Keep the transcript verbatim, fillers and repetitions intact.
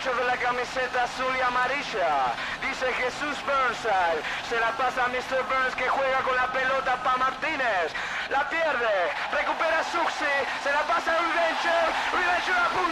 ocho de la camiseta azul y amarilla. Dice Jesús Burnside. Se la pasa a mister Burns que juega con la pelota para Martínez. La pierde. Recupera Suxi. Se la pasa a Rivencher. Rivencher a punto.